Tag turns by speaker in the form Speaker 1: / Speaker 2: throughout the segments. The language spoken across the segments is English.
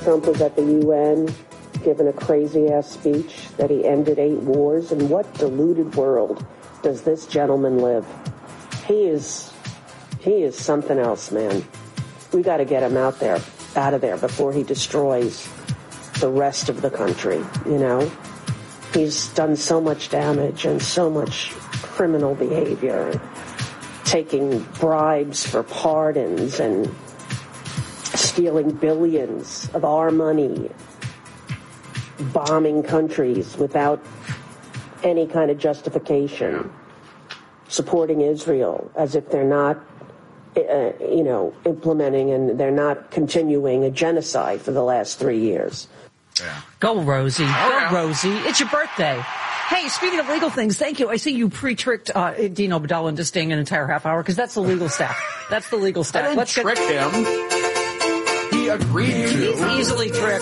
Speaker 1: Trump was at the UN giving a crazy-ass speech that he ended 8 wars. In what deluded world does this gentleman live? He is something else, man. We got to get him out of there before he destroys the rest of the country, you know? He's done so much damage and so much criminal behavior, taking bribes for pardons and stealing billions of our money, bombing countries without any kind of justification, supporting Israel as if they're not, implementing and they're not continuing a genocide for the last 3 years.
Speaker 2: Yeah.
Speaker 3: Go, Rosie. Go, Rosie. It's your birthday. Hey, speaking of legal things, thank you. I see you pre-tricked Dean Obeidallah into staying an entire half hour because that's the legal staff. That's the legal staff.
Speaker 2: I didn't trick him. He agreed to.
Speaker 3: He's easily tricked.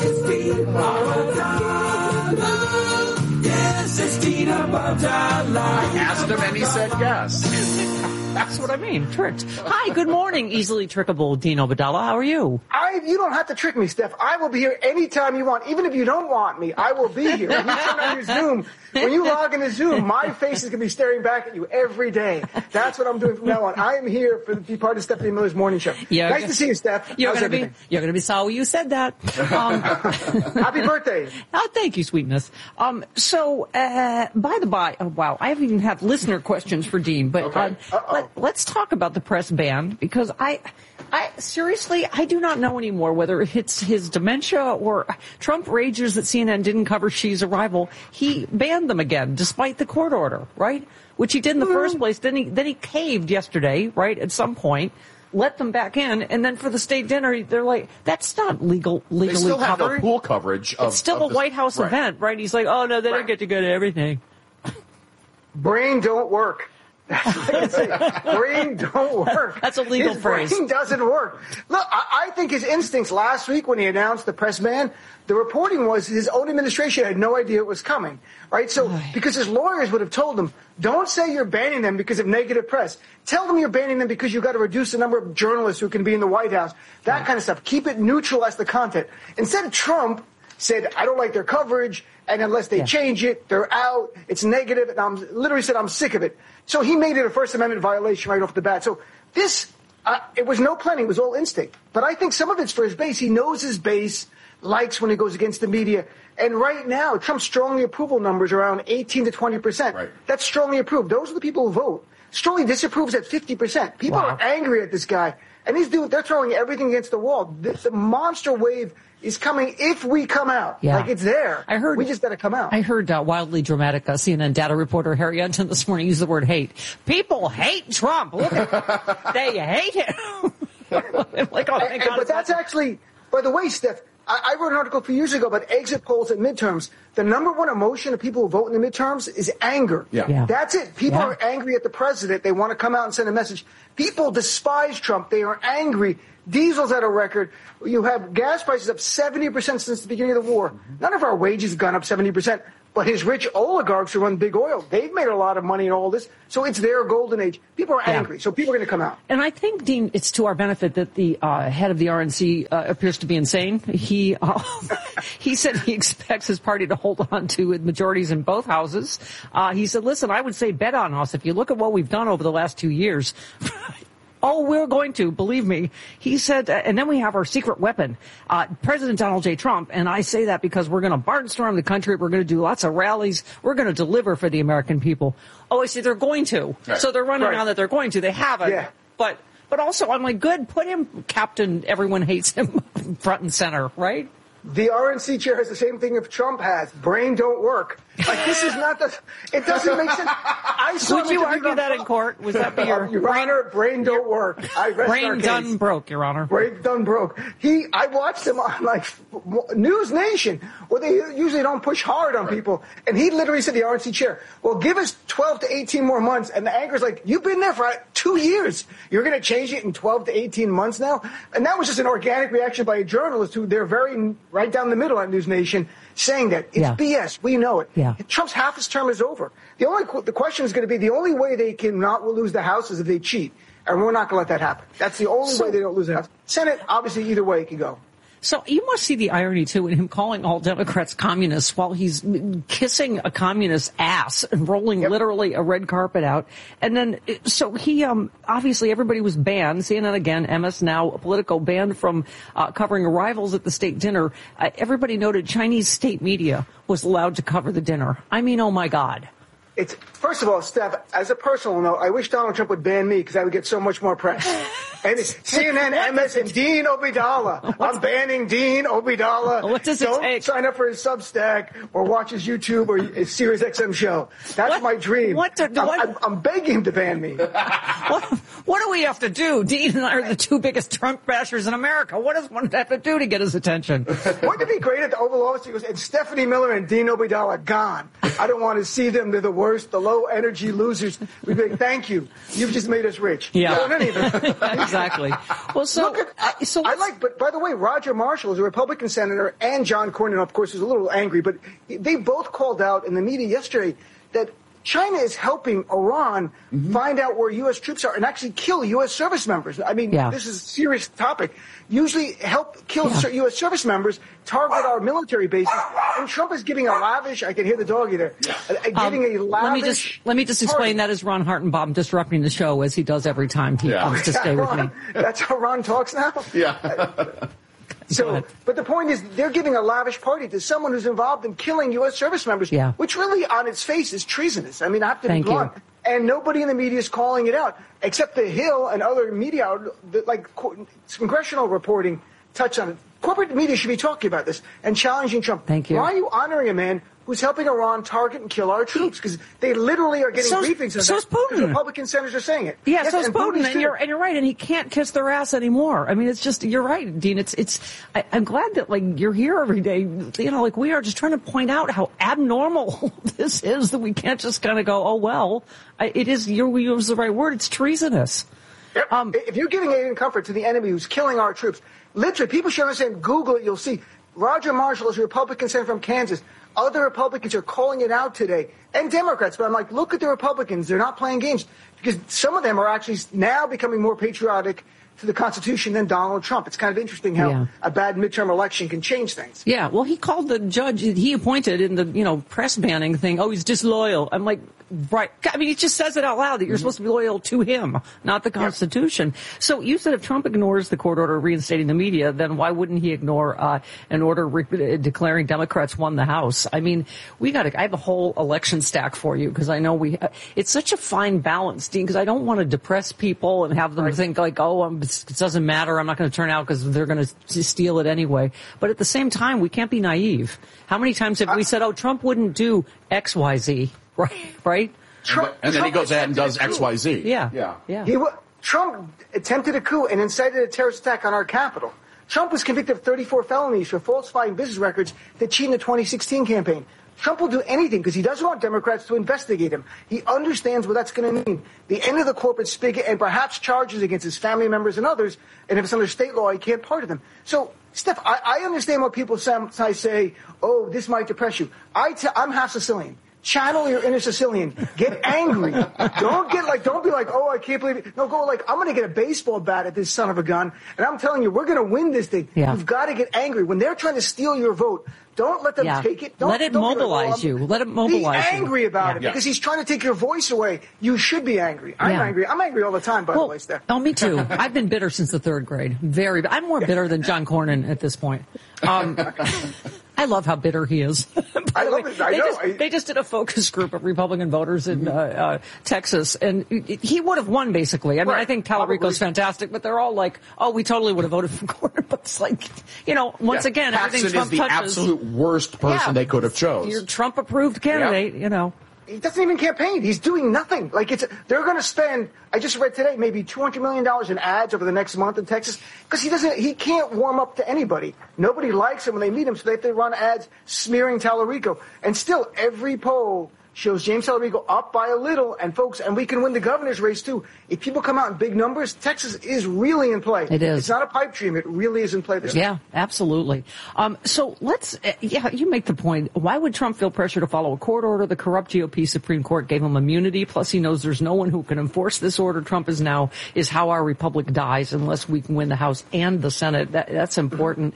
Speaker 2: Yes, it's Dean Obeidallah. I asked him and he said yes.
Speaker 3: That's what I mean, tricked. Hi, good morning, easily trickable Dean Obeidallah. How are you?
Speaker 4: You don't have to trick me, Steph. I will be here anytime you want. Even if you don't want me, I will be here. When you turn on your Zoom, when you log into Zoom, my face is going to be staring back at you every day. That's what I'm doing from now on. I am here to be part of Stephanie Miller's morning show.
Speaker 3: Yeah,
Speaker 4: nice to see you, Steph.
Speaker 3: You're going to be sorry you said that.
Speaker 4: Happy birthday.
Speaker 3: Oh, thank you, sweetness. By the by, oh, wow, I haven't even had listener questions for Dean, but let's talk about the press ban, because I seriously, I do not know anymore whether it's his dementia or Trump rages that CNN didn't cover Xi's arrival. He banned them again, despite the court order, right? Which he did in the first place. Then he caved yesterday, right? At some point, let them back in, and then for the state dinner, they're like, that's not legally covered.
Speaker 2: They still have the pool coverage.
Speaker 3: It's still a White House event, right? He's like, oh no, they don't get to go to everything.
Speaker 4: Brain don't work. That's what I can say. Brain don't work.
Speaker 3: That's a legal phrase.
Speaker 4: Brain doesn't work. Look, I think his instincts last week when he announced the press ban, the reporting was his own administration had no idea it was coming, right? So, because his lawyers would have told him, don't say you're banning them because of negative press. Tell them you're banning them because you've got to reduce the number of journalists who can be in the White House. That kind of stuff. Keep it neutral as the content. Instead, Trump said, I don't like their coverage, and unless they change it, they're out. It's negative, and I'm sick of it. So he made it a First Amendment violation right off the bat. So this, it was no planning, it was all instinct. But I think some of it's for his base. He knows his base likes when he goes against the media. And right now, Trump's strongly approval numbers are around 18 to 20%. Right. That's strongly approved. Those are the people who vote. Strongly disapproves at 50%. People are angry at this guy. And they're throwing everything against the wall. The monster wave is coming if we come out.
Speaker 3: Yeah.
Speaker 4: Like, it's there. We just got to come out.
Speaker 3: I heard wildly dramatic CNN data reporter Harry Enton this morning use the word hate. People hate Trump. Look at they hate him.
Speaker 4: But that's actually, by the way, Steph, I wrote an article a few years ago about exit polls at midterms. The number one emotion of people who vote in the midterms is anger.
Speaker 2: Yeah.
Speaker 4: That's it. People are angry at the president. They want to come out and send a message. People despise Trump. They are angry. Diesel's at a record. You have gas prices up 70% since the beginning of the war. None of our wages have gone up 70%. But his rich oligarchs who run big oil, they've made a lot of money in all this. So it's their golden age. People are angry. So people are going to come out.
Speaker 3: And I think, Dean, it's to our benefit that the head of the RNC appears to be insane. He said he expects his party to hold on to majorities in both houses. He said, listen, I would say bet on us. If you look at what we've done over the last 2 years, oh, we're going to, believe me. He said, and then we have our secret weapon, President Donald J. Trump. And I say that because we're going to barnstorm the country. We're going to do lots of rallies. We're going to deliver for the American people. Oh, I see, they're going to. Right. So they're running on that they're going to. They haven't. Yeah. But also, I'm like, good, put him Captain Everyone Hates Him front and center, right?
Speaker 4: The RNC chair has the same thing if Trump has. Brain don't work. Like, this is not it doesn't make sense.
Speaker 3: Would you argue that in court? Was that
Speaker 4: Your Honor, brain don't work.
Speaker 3: Brain done broke, Your Honor.
Speaker 4: Brain done broke. I watched him on, News Nation, where they usually don't push hard on people. And he literally said to the RNC chair, well, give us 12 to 18 more months. And the anchor's like, you've been there for 2 years. You're going to change it in 12 to 18 months now? And that was just an organic reaction by a journalist who they're very right down the middle on News Nation, saying that it's BS. We know it.
Speaker 3: Yeah.
Speaker 4: Trump's half his term is over. The question is going to be the only way they cannot lose the House is if they cheat. And we're not going to let that happen. That's the only way they don't lose the House. Senate, obviously, either way it can go.
Speaker 3: So you must see the irony, too, in him calling all Democrats communists while he's kissing a communist's ass and rolling literally a red carpet out. And then, so he, obviously everybody was banned. CNN again, MS Now, Politico banned from covering arrivals at the state dinner. Everybody noted Chinese state media was allowed to cover the dinner. I mean, oh my God.
Speaker 4: It's, first of all, Steph, as a personal note, I wish Donald Trump would ban me because I would get so much more press. And it's CNN, MS, and Dean Obeidallah. I'm banning Dean Obeidallah.
Speaker 3: What does it
Speaker 4: Don't
Speaker 3: take?
Speaker 4: sign up for his Substack or watch his YouTube or his Sirius XM show. That's my dream. I'm begging him to ban me.
Speaker 3: What do we have to do? Dean and I are the two biggest Trump bashers in America. What does one have to do to get his attention?
Speaker 4: Wouldn't it be great at the Oval Office? He goes, and Stephanie Miller and Dean Obeidallah gone. I don't want to see them. They're the worst, the low-energy losers. We'd be like, thank you. You've just made us rich.
Speaker 3: Yeah. Exactly. Well, so,
Speaker 4: but by the way, Roger Marshall is a Republican senator, and John Cornyn, of course, is a little angry, but they both called out in the media yesterday that China is helping Iran find out where U.S. troops are and actually kill U.S. service members. I mean, this is a serious topic. Usually help kill U.S. service members, target our military bases, and Trump is giving a lavish, I can hear the doggy there, giving a lavish...
Speaker 3: Let me just explain that as Ron Hartenbaum disrupting the show as he does every time he comes to stay with me.
Speaker 4: That's how Ron talks now?
Speaker 2: Yeah.
Speaker 4: So, but the point is, they're giving a lavish party to someone who's involved in killing U.S. service members, which really, on its face, is treasonous. I mean, I have to be blunt. And nobody in the media is calling it out, except The Hill and other media, like congressional reporting, touch on it. Corporate media should be talking about this and challenging Trump.
Speaker 3: Thank you.
Speaker 4: Why are you honoring a man who's helping Iran target and kill our troops? Because they literally are getting briefings on that.
Speaker 3: Putin.
Speaker 4: Republican senators are saying it.
Speaker 3: Yeah, so is Putin, and you're right, and he can't kiss their ass anymore. I mean, it's just, you're right, Dean. I'm glad that, like, you're here every day, you know, like we are, just trying to point out how abnormal this is, that we can't just kind of go, oh, well, it is, you use the right word, it's treasonous.
Speaker 4: Yep. If you're giving aid and comfort to the enemy who's killing our troops, literally, people should understand, Google it, you'll see. Roger Marshall is a Republican senator from Kansas. Other Republicans are calling it out today, and Democrats. But I'm like, look at the Republicans. They're not playing games, because some of them are actually now becoming more patriotic to the Constitution than Donald Trump. It's kind of interesting how a bad midterm election can change things.
Speaker 3: Yeah, well, he called the judge he appointed in the, press banning thing, oh, he's disloyal. I'm like, right. I mean, he just says it out loud that you're supposed to be loyal to him, not the Constitution. So you said if Trump ignores the court order reinstating the media, then why wouldn't he ignore an order declaring Democrats won the House? I mean, I have a whole election stack for you, because I know it's such a fine balance, Dean, because I don't want to depress people and have them think like, oh, it doesn't matter, I'm not going to turn out because they're going to steal it anyway. But at the same time, we can't be naive. How many times have we said, oh, Trump wouldn't do X, Y, Z? Right?
Speaker 2: And then he goes ahead and does X, Y, Z.
Speaker 3: Yeah.
Speaker 4: Trump attempted a coup and incited a terrorist attack on our Capitol. Trump was convicted of 34 felonies for falsifying business records that cheated in the 2016 campaign. Trump will do anything because he doesn't want Democrats to investigate him. He understands what that's going to mean. The end of the corporate spigot and perhaps charges against his family members and others. And if it's under state law, he can't pardon them. So, Steph, I understand what people sometimes say, oh, this might depress you. I'm half Sicilian. Channel your inner Sicilian. Get angry. Don't be like, oh, I can't believe it. No, go like, I'm going to get a baseball bat at this son of a gun, and I'm telling you, we're going to win this thing. Yeah. You've got to get angry. When they're trying to steal your vote, don't let them take it.
Speaker 3: Let it mobilize you. Let it mobilize you.
Speaker 4: Be angry about it, because he's trying to take your voice away. You should be angry. I'm angry. I'm angry all the time, by the way, Steph.
Speaker 3: Oh, me too. I've been bitter since the third grade. I'm more bitter than John Cornyn at this point. I love how bitter he is.
Speaker 4: I love it.
Speaker 3: They just did a focus group of Republican voters in Texas, and he would have won, basically. I mean, I think Talarico's fantastic, but they're all like, oh, we totally would have voted for Cornyn. But it's like, once again, everything Trump
Speaker 2: is the
Speaker 3: touches,
Speaker 2: absolute worst person they could have chose.
Speaker 3: Your Trump-approved candidate,
Speaker 4: He doesn't even campaign. He's doing nothing. They're going to spend, I just read today, maybe $200 million in ads over the next month in Texas, because he can't warm up to anybody. Nobody likes him when they meet him, so they have to run ads smearing Talarico. And still, every poll shows James Talarico up by a little, and folks, and we can win the governor's race too. If people come out in big numbers, Texas is really in play.
Speaker 3: It is.
Speaker 4: It's not a pipe dream. It really is in play this
Speaker 3: Yeah, absolutely. So let's, you make the point. Why would Trump feel pressure to follow a court order? The corrupt GOP Supreme Court gave him immunity. Plus, he knows there's no one who can enforce this order. Trump is how our republic dies unless we can win the House and the Senate. That's important.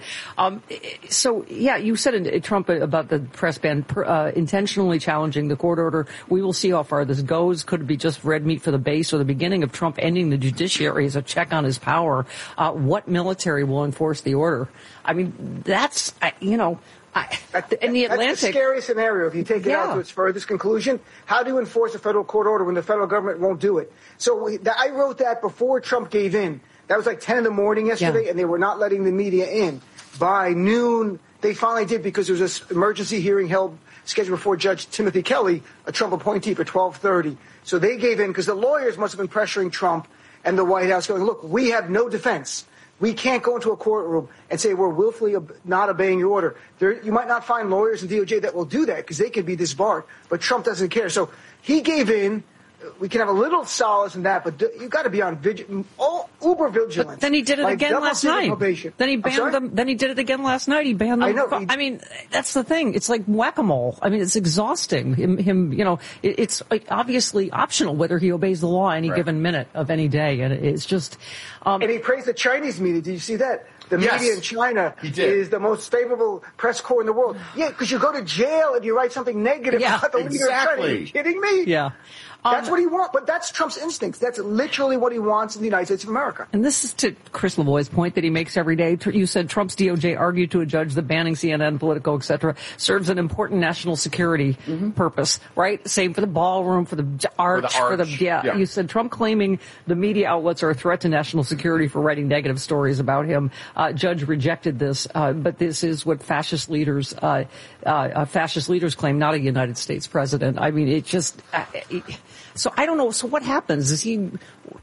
Speaker 3: You said in Trump about the press ban intentionally challenging the court order. We will see how far this goes. Could it be just red meat for the base or the beginning of Trump ending the judiciary as a check on his power? What military will enforce the order? I mean, that's, in the Atlantic.
Speaker 4: That's the scary scenario. If you take it out to its furthest conclusion, how do you enforce a federal court order when the federal government won't do it? So I wrote that before Trump gave in. That was like 10 in the morning yesterday, and they were not letting the media in. By noon, they finally did, because there was this emergency hearing held scheduled before Judge Timothy Kelly, a Trump appointee, for 12:30. So they gave in because the lawyers must have been pressuring Trump and the White House, going, look, we have no defense. We can't go into a courtroom and say we're willfully not obeying your order. You might not find lawyers in DOJ that will do that because they could be disbarred, but Trump doesn't care. So he gave in. We can have a little solace in that, but you've got to be on uber vigilant.
Speaker 3: But then he did it again last night.
Speaker 4: Probation.
Speaker 3: Then he banned them. Then he did it again last night. He banned them.
Speaker 4: I know.
Speaker 3: I mean, that's the thing. It's like whack-a-mole. I mean, it's exhausting. It's obviously optional whether he obeys the law any given minute of any day, and it's just.
Speaker 4: And he praised the Chinese media. Did you see that? The media in China is the most favorable press corps in the world. Yeah, because you go to jail if you write something negative about the leader of China. Are you kidding me?
Speaker 3: Yeah.
Speaker 4: That's what he wants, but that's Trump's instincts. That's literally what he wants in the United States of America.
Speaker 3: And this is to Chris Lavoie's point that he makes every day. You said Trump's DOJ argued to a judge that banning CNN, Politico, etc., serves an important national security purpose, right? Same for the ballroom, for the arch, You said Trump claiming the media outlets are a threat to national security for writing negative stories about him. Judge rejected this, but this is what fascist leaders claim, not a United States president. I mean, it just. So I don't know. So what happens? Is he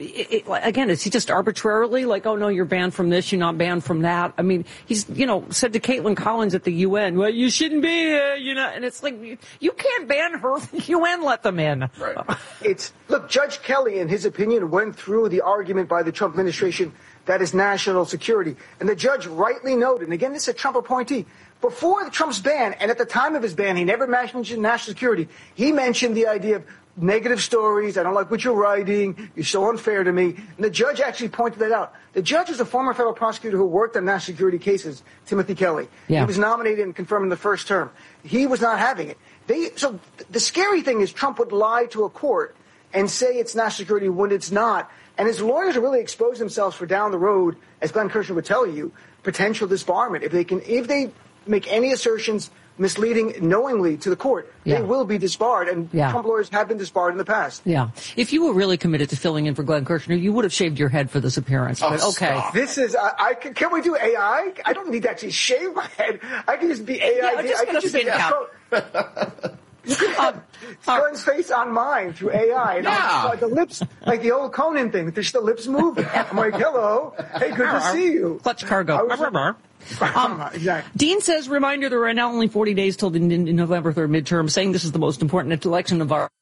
Speaker 3: just arbitrarily like, oh no, you're banned from this, you're not banned from that? I mean, he's, said to Caitlin Collins at the UN, well, you shouldn't be here, and it's like, you can't ban her. The UN let them in.
Speaker 4: Right. Look, Judge Kelly, in his opinion, went through the argument by the Trump administration that is national security. And the judge rightly noted, and again, this is a Trump appointee, before Trump's ban, and at the time of his ban, he never mentioned national security. He mentioned the idea of negative stories. I don't like what you're writing. You're so unfair to me. And the judge actually pointed that out. The judge is a former federal prosecutor who worked on national security cases, Timothy Kelly. Yeah. He was nominated and confirmed in the first term. He was not having it. So the scary thing is Trump would lie to a court and say it's national security when it's not. And his lawyers are really exposing themselves for down the road, as Glenn Kirshner would tell you, potential disbarment. If they make any assertions misleading knowingly to the court, they will be disbarred, and Trump lawyers have been disbarred in the past.
Speaker 3: Yeah. If you were really committed to filling in for Glenn Kirshner, you would have shaved your head for this appearance.
Speaker 4: But okay. This is, can we do AI? I don't need to actually shave my head. I can just be AI.
Speaker 3: I'm just going to spin out.
Speaker 4: You can have Glenn's face on mine through AI. And like the lips, like the old Conan thing. There's the lips moving. I'm like, hello. Hey, good to see you.
Speaker 3: Clutch cargo.
Speaker 4: Exactly.
Speaker 3: Dean says, reminder, there are now only 40 days till the November 3rd midterm, saying this is the most important election of our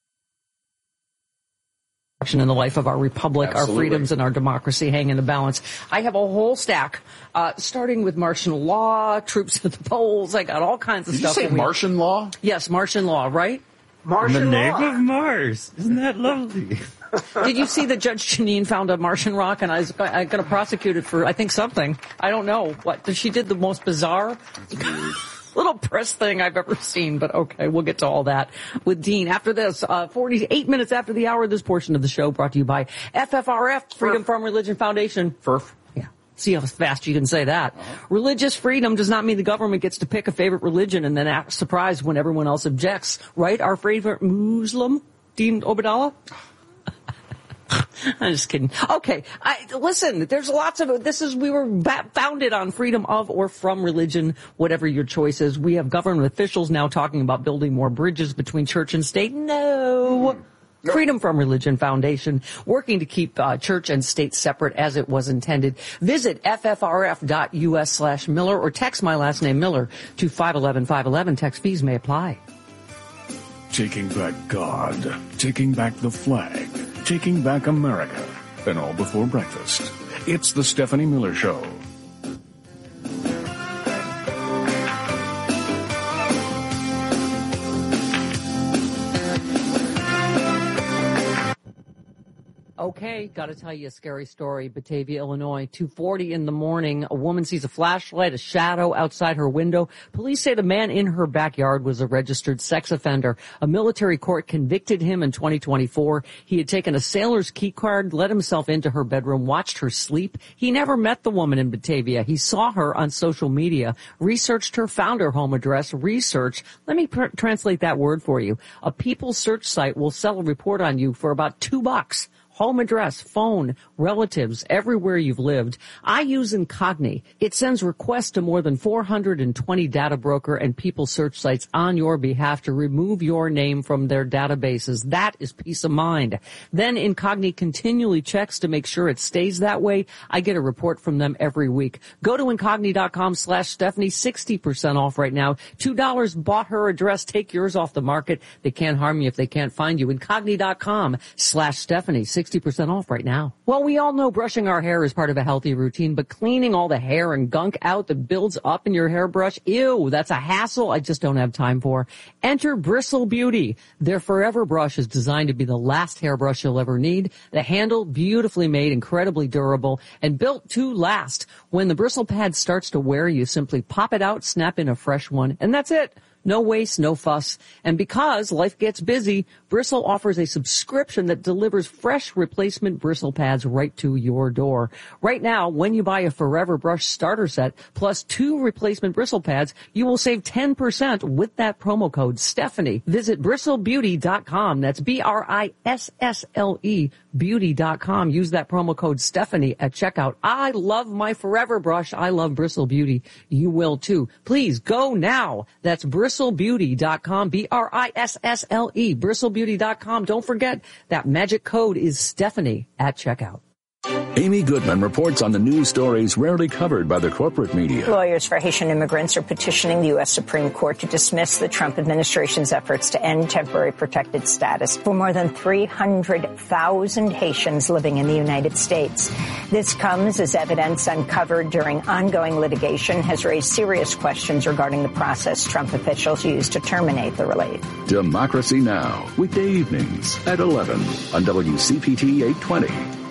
Speaker 3: in the life of our republic. Absolutely. Our freedoms and our democracy hang in the balance. I have a whole stack, starting with martial law, troops at the polls. I got all kinds of stuff.
Speaker 2: Did you say Martian law?
Speaker 3: Yes, Martian law, right?
Speaker 4: Martian
Speaker 2: law. The name of Mars. Isn't that lovely?
Speaker 3: Did you see that Judge Janine found a Martian rock and I got to prosecute it for, I think, something. I don't know. What? She did the most bizarre little press thing I've ever seen, but okay, we'll get to all that with Dean after this. 48 minutes after the hour, this portion of the show brought to you by FFRF, Freedom from Religion Foundation.
Speaker 2: FERF.
Speaker 3: Yeah. See how fast you can say that. Religious freedom does not mean the government gets to pick a favorite religion and then act surprised when everyone else objects. Right? Our favorite Muslim, Dean Obadallah? I'm just kidding. Okay. Listen, there's lots of, we were founded on freedom of or from religion, whatever your choice is. We have government officials now talking about building more bridges between church and state. No. Freedom from Religion Foundation, working to keep church and state separate as it was intended. Visit ffrf.us/Miller or text my last name Miller to 511-511. Text fees may apply.
Speaker 5: Taking back God, taking back the flag, taking back America, and all before breakfast. It's the Stephanie Miller Show.
Speaker 3: Okay, got to tell you a scary story. Batavia, Illinois, 2:40 in the morning. A woman sees a flashlight, a shadow outside her window. Police say the man in her backyard was a registered sex offender. A military court convicted him in 2024. He had taken a sailor's key card, let himself into her bedroom, watched her sleep. He never met the woman in Batavia. He saw her on social media, researched her, found her home address, research. Let me translate that word for you. A People search site will sell a report on you for about $2. Home address, phone, relatives, everywhere you've lived. I use Incogni. It sends requests to more than 420 data broker and People search sites on your behalf to remove your name from their databases. That is peace of mind. Then Incogni continually checks to make sure it stays that way. I get a report from them every week. Go to Incogni.com/Stephanie, 60% off right now. $2 bought her address. Take yours off the market. They can't harm you if they can't find you. Incogni.com/Stephanie, 60% off right now. Well, we all know brushing our hair is part of a healthy routine, but cleaning all the hair and gunk out that builds up in your hairbrush, ew, that's a hassle I just don't have time for. Enter Bristle Beauty. Their Forever brush is designed to be the last hairbrush you'll ever need. The handle, beautifully made, incredibly durable, and built to last. When the bristle pad starts to wear, you simply pop it out, snap in a fresh one, and that's it. No waste, no fuss. And because life gets busy, Bristle offers a subscription that delivers fresh replacement bristle pads right to your door. Right now, when you buy a Forever Brush starter set plus 2 replacement bristle pads, you will save 10% with that promo code Stephanie. Visit bristlebeauty.com. That's BRISSLE beauty.com. Use that promo code Stephanie at checkout. I love my Forever Brush. I love Bristle Beauty. You will too. Please go now. That's bristlebeauty.com, BRISSLE, bristlebeauty.com. Don't forget that magic code is Stephanie at checkout.
Speaker 2: Amy Goodman reports on the news stories rarely covered by the corporate media.
Speaker 6: Lawyers for Haitian immigrants are petitioning the U.S. Supreme Court to dismiss the Trump administration's efforts to end temporary protected status for more than 300,000 Haitians living in the United States. This comes as evidence uncovered during ongoing litigation has raised serious questions regarding the process Trump officials used to terminate the relief.
Speaker 2: Democracy Now!, weekday evenings at 11 on WCPT 820.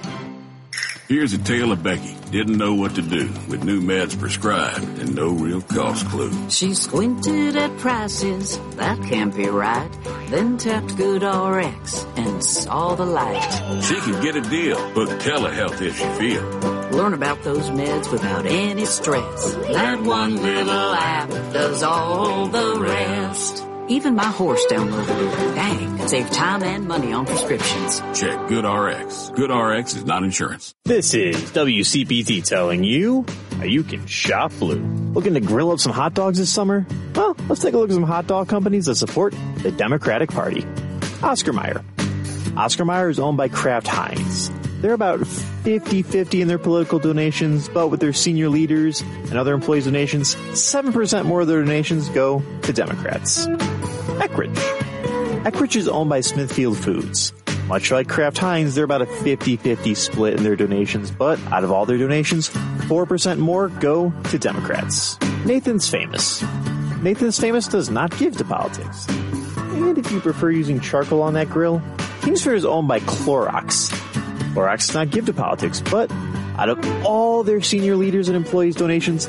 Speaker 7: Here's a tale of Becky. Didn't know what to do with new meds prescribed and no real cost clue.
Speaker 8: She squinted at prices, that can't be right. Then tapped GoodRx and saw the light.
Speaker 7: She could get a deal. Book telehealth if she feel.
Speaker 8: Learn about those meds without any stress. That one little app does all the rest. Even my horse downloaded it. Dang, save time and money on prescriptions.
Speaker 7: Check GoodRx. GoodRx is not insurance.
Speaker 9: This is WCPT telling you how you can shop blue. Looking to grill up some hot dogs this summer? Well, let's take a look at some hot dog companies that support the Democratic Party. Oscar Mayer. Oscar Mayer is owned by Kraft Heinz. They're about 50-50 in their political donations, but with their senior leaders and other employees' donations, 7% more of their donations go to Democrats. Eckrich. Eckrich is owned by Smithfield Foods. Much like Kraft Heinz, they're about a 50-50 split in their donations, but out of all their donations, 4% more go to Democrats. Nathan's Famous. Nathan's Famous does not give to politics. And if you prefer using charcoal on that grill, Kingsford is owned by Clorox. Clorox does not give to politics, but out of all their senior leaders and employees' donations,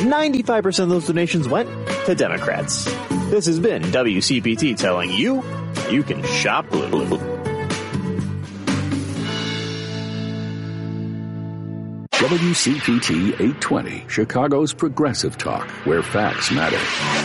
Speaker 9: 95% of those donations went to Democrats. This has been WCPT telling you you can shop blue.
Speaker 2: WCPT 820, Chicago's progressive talk, where facts matter.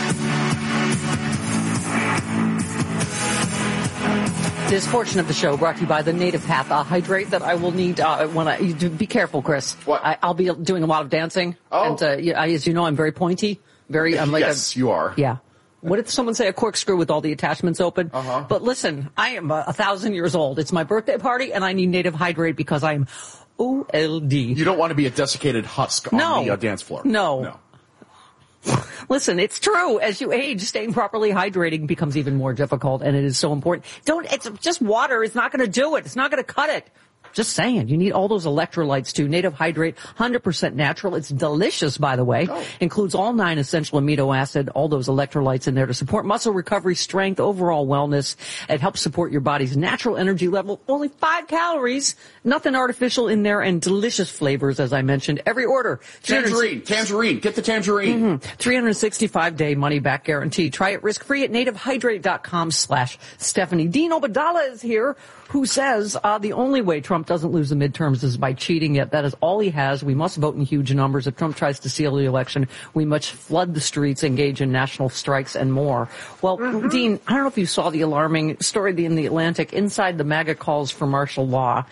Speaker 3: This portion of the show brought to you by the Native Path Hydrate that I will need when I be careful, Chris.
Speaker 10: What?
Speaker 3: I'll be doing a lot of dancing.
Speaker 10: Oh.
Speaker 3: And as you know, I'm very pointy. I'm like
Speaker 10: yes, you are.
Speaker 3: Yeah. What did someone say? A corkscrew with all the attachments open?
Speaker 10: Uh-huh.
Speaker 3: But listen, I am 1,000 years old. It's my birthday party, and I need Native Hydrate because I am OLD.
Speaker 10: You don't want to be a desiccated husk on the dance floor.
Speaker 3: No. Listen, it's true. As you age, staying properly hydrating becomes even more difficult, and it is so important. It's just water. It's not going to do it. It's not going to cut it. Just saying, you need all those electrolytes too. Native Hydrate, 100% natural. It's delicious, by the way. Includes all 9 essential amino acid, all those electrolytes in there to support muscle recovery, strength, overall wellness. It helps support your body's natural energy level. Only 5 calories, nothing artificial in there, and delicious flavors, as I mentioned. Every order.
Speaker 2: Tangerine. Get the tangerine.
Speaker 3: 365-day money-back guarantee. Try it risk-free at nativehydrate.com/Stephanie. Dean Obeidallah is here, who says the only way Trump doesn't lose the midterms is by cheating. Yet that is all he has. We must vote in huge numbers. If Trump tries to steal the election, we must flood the streets, engage in national strikes, and more. Well, Dean, I don't know if you saw the alarming story in the Atlantic, inside the MAGA calls for martial law.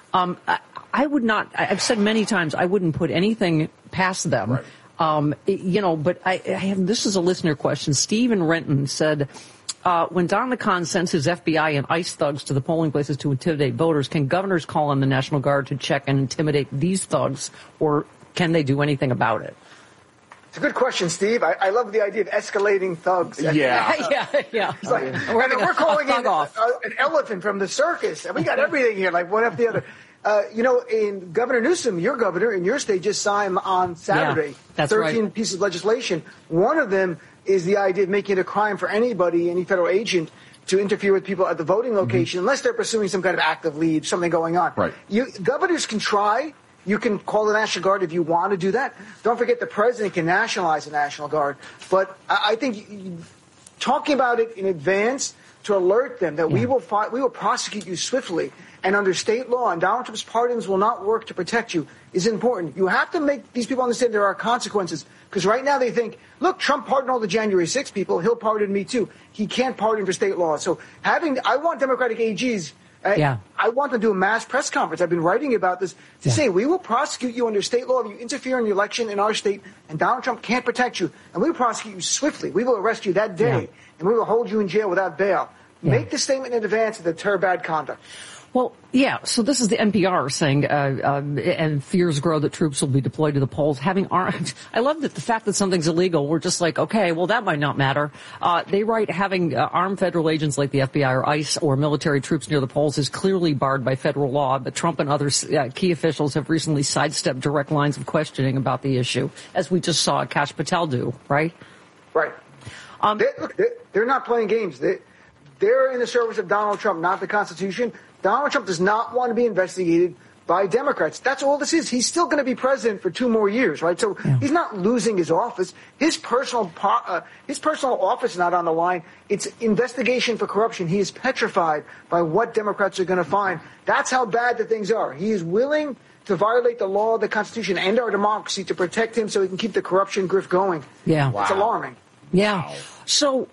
Speaker 3: I would not, I've said many times, I wouldn't put anything past them.
Speaker 2: Right.
Speaker 3: But I have, this is a listener question. Stephen Renton said, when Don McCon sends his FBI and ICE thugs to the polling places to intimidate voters, can governors call on the National Guard to check and intimidate these thugs, or can they do anything about it?
Speaker 4: It's a good question, Steve. I love the idea of escalating thugs.
Speaker 3: Yeah.
Speaker 4: It's like, we're calling in an elephant from the circus, and we got everything here, like one after the other. In Governor Newsom, your governor in your state just signed on Saturday 13 pieces of legislation. One of them is the idea of making it a crime for anybody, any federal agent, to interfere with people at the voting location, unless they're pursuing some kind of active lead, something going on.
Speaker 2: Right.
Speaker 4: Governors can try. You can call the National Guard if you want to do that. Don't forget the president can nationalize the National Guard. But I think talking about it in advance to alert them that we will prosecute you swiftly and under state law, and Donald Trump's pardons will not work to protect you, is important. You have to make these people understand there are consequences, because right now they think, look, Trump pardoned all the January 6th people, he'll pardon me too. He can't pardon for state law. So I want Democratic AGs, I want them to do a mass press conference. I've been writing about this to say we will prosecute you under state law if you interfere in the election in our state, and Donald Trump can't protect you, and we will prosecute you swiftly. We will arrest you that day, and we will hold you in jail without bail. Make the statement in advance to deter bad conduct.
Speaker 3: Well, so this is the NPR saying, and fears grow that troops will be deployed to the polls. Having armed, I love that the fact that something's illegal, we're just like, okay, well, that might not matter. They write having armed federal agents like the FBI or ICE or military troops near the polls is clearly barred by federal law, but Trump and other key officials have recently sidestepped direct lines of questioning about the issue, as we just saw Kash Patel do, right?
Speaker 4: Right. They're not playing games. They're in the service of Donald Trump, not the Constitution. Donald Trump does not want to be investigated by Democrats. That's all this is. He's still going to be president for 2 more years, right? So he's not losing his office. His personal office is not on the line. It's investigation for corruption. He is petrified by what Democrats are going to find. That's how bad the things are. He is willing to violate the law, the Constitution, and our democracy to protect him so he can keep the corruption grift going.
Speaker 3: Yeah.
Speaker 4: It's alarming.
Speaker 3: Yeah. So,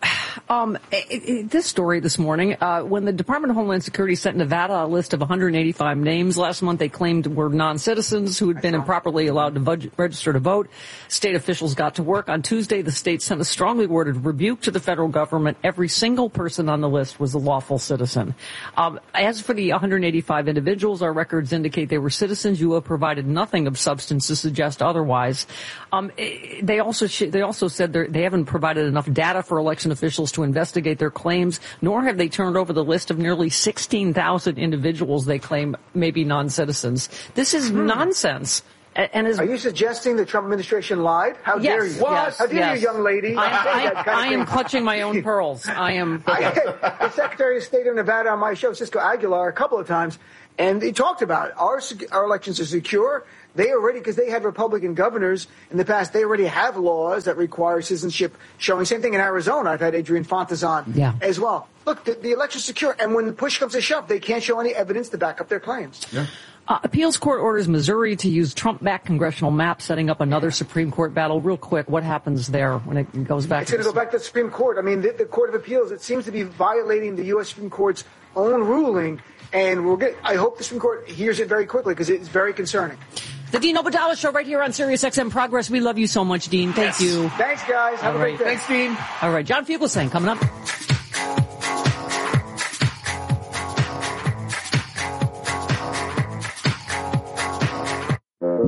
Speaker 3: this story this morning, when the Department of Homeland Security sent Nevada a list of 185 names last month they claimed were non-citizens who had been improperly allowed to register to vote, state officials got to work. On Tuesday, the state sent a strongly worded rebuke to the federal government. Every single person on the list was a lawful citizen. As for the 185 individuals, our records indicate they were citizens. You have provided nothing of substance to suggest otherwise. They also said they haven't provided enough data for election officials to investigate their claims, nor have they turned over the list of nearly 16,000 individuals they claim may be non-citizens. This is nonsense. And are
Speaker 4: you suggesting the Trump administration lied? How dare you?
Speaker 3: Yes,
Speaker 4: How dare you, young lady?
Speaker 3: I am clutching my own pearls. I am.
Speaker 4: The Secretary of State of Nevada on my show, Cisco Aguilar, a couple of times, and he talked about it. Our elections are secure. They already, because they had Republican governors in the past, they already have laws that require citizenship showing. Same thing in Arizona. I've had Adrian Fontes on as well. Look, the election's secure, and when the push comes to shove, they can't show any evidence to back up their claims.
Speaker 2: Yeah.
Speaker 3: Appeals court orders Missouri to use Trump-backed congressional maps, setting up another Supreme Court battle. Real quick, what happens there when it goes back?
Speaker 4: It's going to go back to the Supreme Court. I mean, the Court of Appeals, it seems to be violating the U.S. Supreme Court's own ruling, and I hope the Supreme Court hears it very quickly, because it's very concerning.
Speaker 3: The Dean Obeidallah Show right here on SiriusXM Progress. We love you so much, Dean. Thank you.
Speaker 4: Thanks, guys. Have a great day.
Speaker 2: Thanks, Dean.
Speaker 3: All right, John Fugelsang coming up.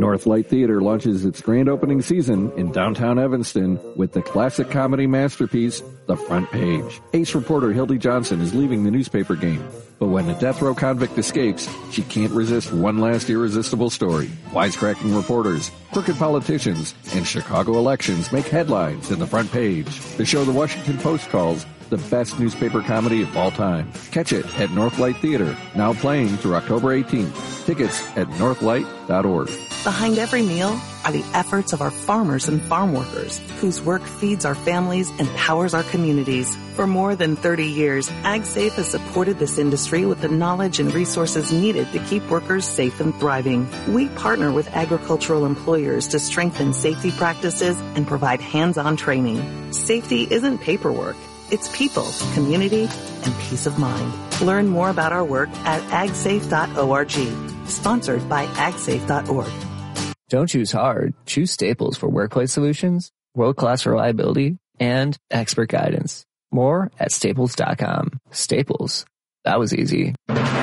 Speaker 10: Northlight Theater launches its grand opening season in downtown Evanston with the classic comedy masterpiece, The Front Page. Ace reporter Hildy Johnson is leaving the newspaper game, but when a death row convict escapes, she can't resist one last irresistible story. Wisecracking reporters, crooked politicians, and Chicago elections make headlines in The Front Page. The show the Washington Post calls the best newspaper comedy of all time. Catch it at Northlight Theater, now playing through October 18th. Tickets at northlight.org.
Speaker 11: Behind every meal are the efforts of our farmers and farm workers, whose work feeds our families and powers our communities. For more than 30 years, AgSafe has supported this industry with the knowledge and resources needed to keep workers safe and thriving. We partner with agricultural employers to strengthen safety practices and provide hands-on training. Safety isn't paperwork. It's people, community, and peace of mind. Learn more about our work at agsafe.org. Sponsored by agsafe.org.
Speaker 12: Don't choose hard. Choose Staples for workplace solutions, world-class reliability, and expert guidance. More at staples.com. Staples. That was easy.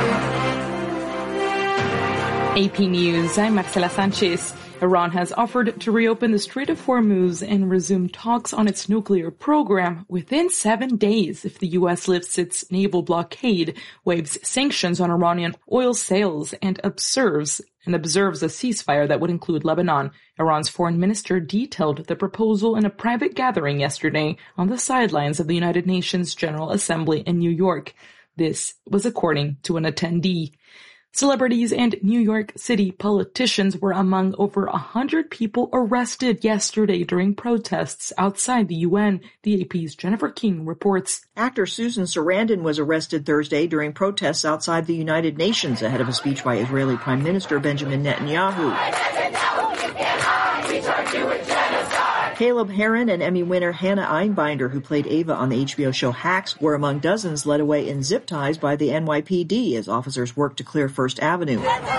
Speaker 13: AP News, I'm Marcela Sanchez. Iran has offered to reopen the Strait of Hormuz and resume talks on its nuclear program within 7 days if the U.S. lifts its naval blockade, waives sanctions on Iranian oil sales, and observes a ceasefire that would include Lebanon. Iran's foreign minister detailed the proposal in a private gathering yesterday on the sidelines of the United Nations General Assembly in New York. This was according to an attendee. Celebrities and New York City politicians were among over 100 people arrested yesterday during protests outside the UN, the AP's Jennifer King reports.
Speaker 14: Actor Susan Sarandon was arrested Thursday during protests outside the United Nations ahead of a speech by Israeli Prime Minister Benjamin Netanyahu. Caleb Heron and Emmy winner Hannah Einbinder, who played Ava on the HBO show Hacks, were among dozens led away in zip ties by the NYPD as officers worked to clear First Avenue.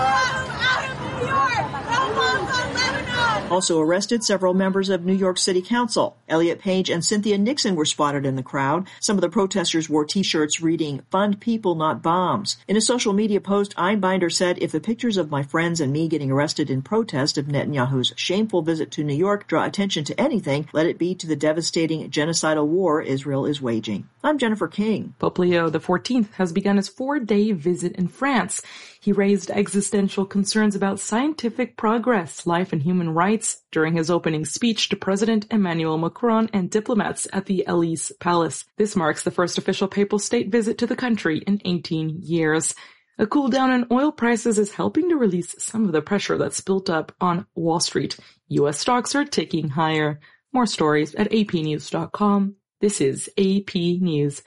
Speaker 14: Also arrested, several members of New York City Council. Elliot Page and Cynthia Nixon were spotted in the crowd. Some of the protesters wore T-shirts reading, "Fund people, not bombs." In a social media post, Einbinder said, "If the pictures of my friends and me getting arrested in protest of Netanyahu's shameful visit to New York draw attention to anything, let it be to the devastating genocidal war Israel is waging." I'm Jennifer King.
Speaker 13: Pope Leo XIV has begun his 4-day visit in France. He raised existential concerns about scientific progress, life, and human rights during his opening speech to President Emmanuel Macron and diplomats at the Élysée Palace. This marks the first official papal state visit to the country in 18 years. A cool down in oil prices is helping to release some of the pressure that's built up on Wall Street. U.S. stocks are ticking higher. More stories at apnews.com. This is AP News.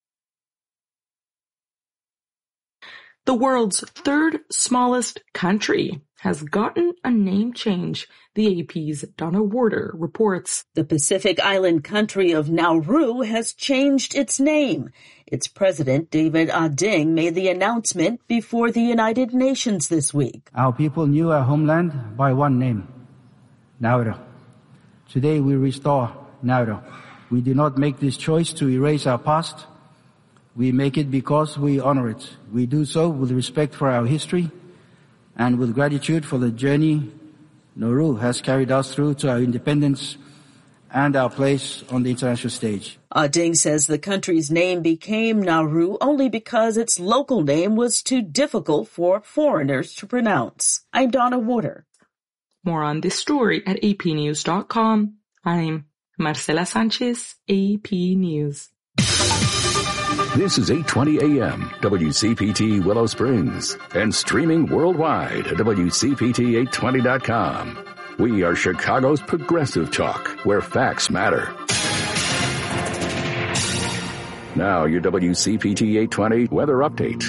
Speaker 13: The world's third smallest country has gotten a name change, the AP's Donna Warder reports.
Speaker 15: The Pacific island country of Nauru has changed its name. Its president, David Ading, made the announcement before the United Nations this week.
Speaker 16: Our people knew our homeland by one name, Nauru. Today we restore Nauru. We do not make this choice to erase our past. We make it because we honor it. We do so with respect for our history and with gratitude for the journey Nauru has carried us through to our independence and our place on the international stage.
Speaker 15: Ading says the country's name became Nauru only because its local name was too difficult for foreigners to pronounce. I'm Donna Warder.
Speaker 13: More on this story at apnews.com. I'm Marcela Sanchez, AP News.
Speaker 5: This is 820 AM, WCPT Willow Springs, and streaming worldwide at WCPT820.com. We are Chicago's progressive talk, where facts matter. Now, your WCPT 820 weather update.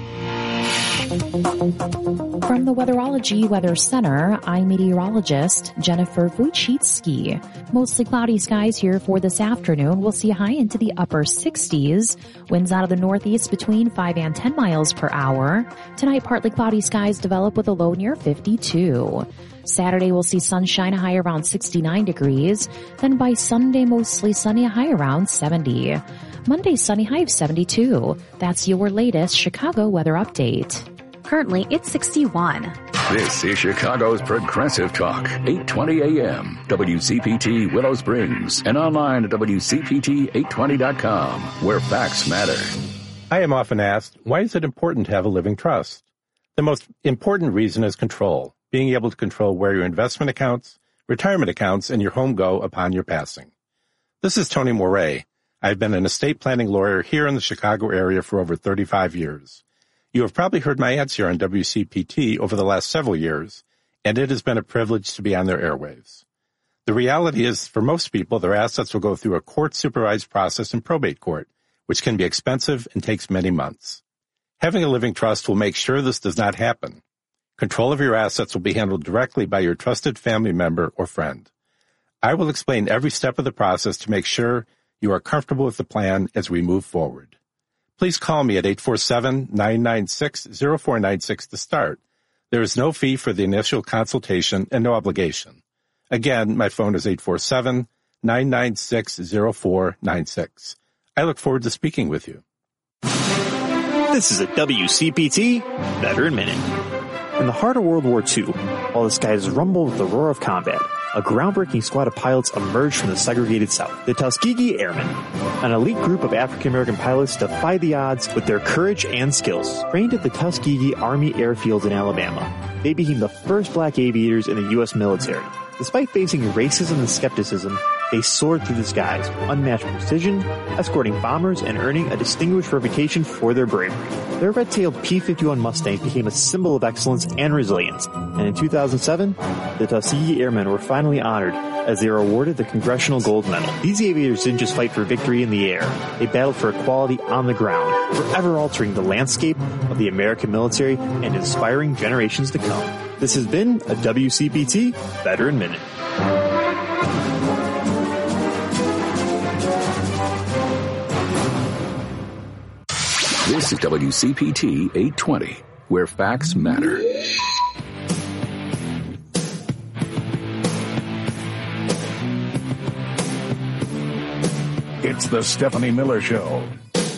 Speaker 17: From the Weatherology Weather Center, I'm meteorologist Jennifer Wojcicki. Mostly cloudy skies here for this afternoon. We'll see a high into the upper 60s. Winds out of the northeast between 5 and 10 miles per hour. Tonight, partly cloudy skies develop with a low near 52. Saturday, we'll see sunshine, a high around 69 degrees. Then by Sunday, mostly sunny, a high around 70. Monday, sunny, high of 72. That's your latest Chicago weather update.
Speaker 18: Currently, it's 61.
Speaker 5: This is Chicago's Progressive Talk, 820 AM, WCPT Willow Springs, and online at WCPT820.com, where facts matter.
Speaker 18: I am often asked, why is it important to have a living trust? The most important reason is control, being able to control where your investment accounts, retirement accounts, and your home go upon your passing. This is Tony Moret. I've been an estate planning lawyer here in the Chicago area for over 35 years. You have probably heard my ads here on WCPT over the last several years, and it has been a privilege to be on their airwaves. The reality is, for most people, their assets will go through a court-supervised process in probate court, which can be expensive and takes many months. Having a living trust will make sure this does not happen. Control of your assets will be handled directly by your trusted family member or friend. I will explain every step of the process to make sure you are comfortable with the plan as we move forward. Please call me at 847-996-0496 to start. There is no fee for the initial consultation and no obligation. Again, my phone is 847-996-0496. I look forward to speaking with you.
Speaker 9: This is a WCPT Veteran Minute. In the heart of World War II, while the skies rumbled with the roar of combat, a groundbreaking squad of pilots emerged from the segregated South, the Tuskegee Airmen. An elite group of African-American pilots defied the odds with their courage and skills. Trained at the Tuskegee Army Airfield in Alabama, they became the first black aviators in the U.S. military. Despite facing racism and skepticism, they soared through the skies with unmatched precision, escorting bombers and earning a distinguished reputation for their bravery. Their red-tailed P-51 Mustangs became a symbol of excellence and resilience, and in 2007, the Tuskegee Airmen were finally honored as they were awarded the Congressional Gold Medal. These aviators didn't just fight for victory in the air, they battled for equality on the ground, forever altering the landscape of the American military and inspiring generations to come. This has been a WCPT Veteran Minute.
Speaker 5: This is WCPT 820, where facts matter. It's the Stephanie Miller Show.